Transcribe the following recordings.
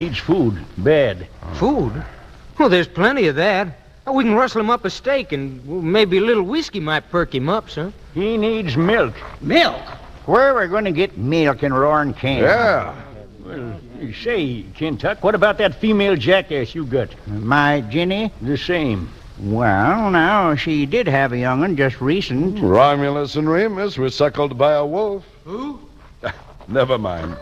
Needs food, bad. Food? Well, there's plenty of that. We can rustle him up a steak, and maybe a little whiskey might perk him up, son. He needs milk. Milk? Where are we going to get milk in Roaring Camp? Yeah. Well, say, Kentuck, what about that female jackass you got? My Jenny? The same. Well, now, she did have a young'un just recent. Romulus and Remus were suckled by a wolf. Who? Never mind.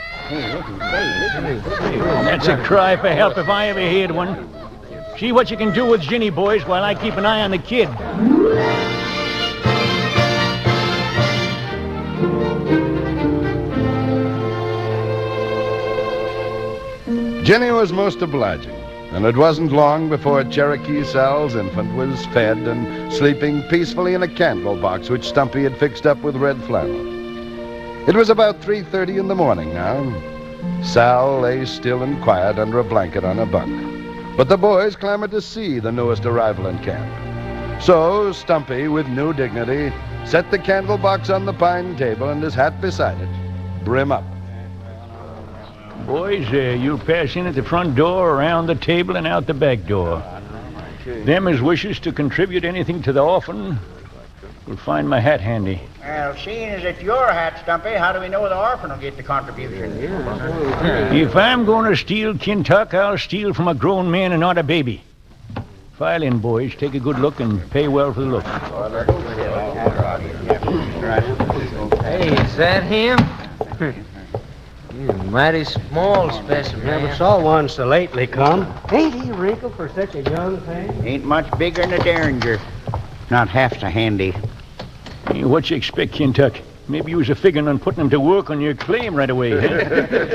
That's a cry for help if I ever heard one. See what you can do with Ginny, boys, while I keep an eye on the kid. Jenny was most obliging, and it wasn't long before Cherokee Sal's infant was fed and sleeping peacefully in a candle box which Stumpy had fixed up with red flannel. It was about 3:30 in the morning now. Sal lay still and quiet under a blanket on a bunk. But the boys clamored to see the newest arrival in camp. So Stumpy, with new dignity, set the candle box on the pine table and his hat beside it, brim up. Boys, you'll pass in at the front door, around the table, and out the back door. Them as wishes to contribute anything to the orphan will find my hat handy. Well, seeing as it's your hat, Stumpy, how do we know the orphan will get the contribution? If I'm going to steal Kentuck, I'll steal from a grown man and not a baby. File in, boys. Take a good look and pay well for the look. Hey, is that him? He's a mighty small specimen. Never saw one so lately come. Ain't he wrinkled for such a young thing? Ain't much bigger than a derringer. Not half so handy. Hey, what you expect, Kentuck? Maybe you was a figuring on putting him to work on your claim right away, huh?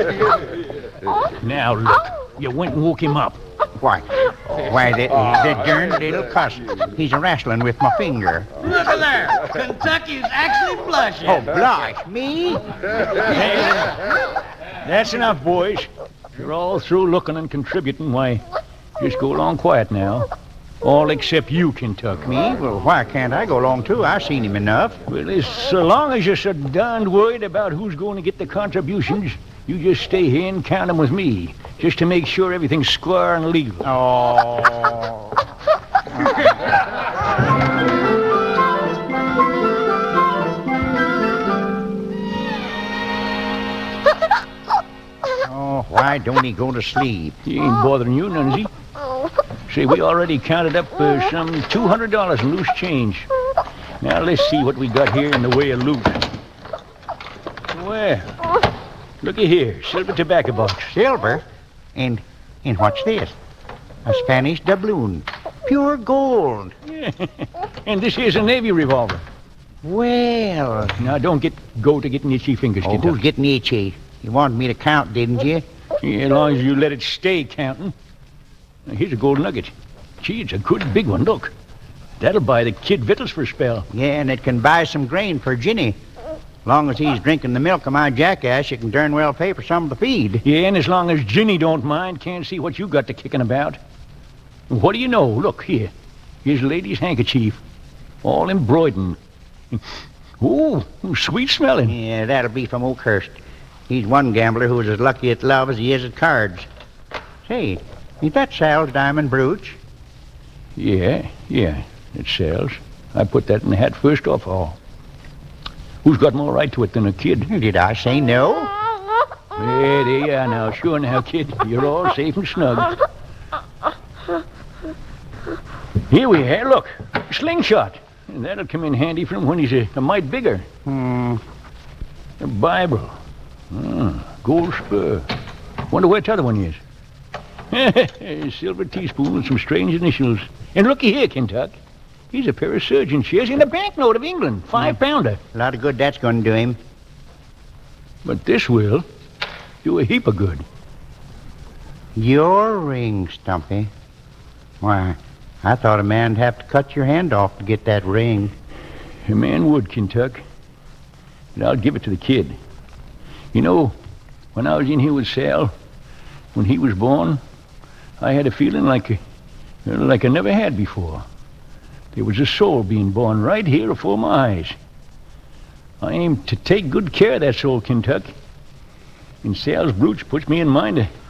Now, look. You went and woke him up. Why, the darn little cuss. He's a-wrestling with my finger. Look at there. Kentucky's actually blushing. Oh, blush? Me? That's enough, boys. If you're all through looking and contributing, why, just go along quiet now. All except you, Kentuck. Me? Well, why can't I go along, too? I've seen him enough. Well, so long as you're so darned worried about who's going to get the contributions, you just stay here and count them with me, just to make sure everything's square and legal. Oh. Oh, why don't he go to sleep? He ain't bothering you none, is he? Say, we already counted up some $200 in loose change. Now, let's see what we got here in the way of loot. Well, looky here, silver tobacco box. Silver? And what's this? A Spanish doubloon. Pure gold. Yeah. And this here's a Navy revolver. Well. Now, don't go to getting itchy fingers, Oh, Kentuck. who's getting itchy? You wanted me to count, didn't you? Yeah, as long as you let it stay counting. Now, here's a gold nugget. Gee, it's a good big one, look. That'll buy the kid victuals for a spell. Yeah, and it can buy some grain for Ginny. Long as he's drinking the milk of my jackass, you can darn well pay for some of the feed. Yeah, and as long as Ginny don't mind, can't see what you got to kicking about. What do you know? Look, here. Here's a lady's handkerchief. All embroidered. Ooh, sweet smelling. Yeah, that'll be from Oakhurst. He's one gambler who is as lucky at love as he is at cards. Say, is that Sal's diamond brooch? Yeah, it sells. I put that in the hat first off all. Who's got more right to it than a kid? Did I say no? Yeah, there you are now. Sure now, kid. You're all safe and snug. Here we are. Look, slingshot. And that'll come in handy for him when he's a mite bigger. A Bible. Gold spur. Wonder where the other one is. Silver teaspoon with some strange initials. And looky here, Kentuck. He's a pair of surgeon shears in a banknote of England. 5-pounder. A lot of good that's going to do him. But this will do a heap of good. Your ring, Stumpy. Why, I thought a man'd have to cut your hand off to get that ring. A man would, Kentuck. But I'll give it to the kid. You know, when I was in here with Sal, when he was born, I had a feeling like I never had before. There was a soul being born right here before my eyes. I aim to take good care of that soul, Kentuck. And Sal's brooch puts me in mind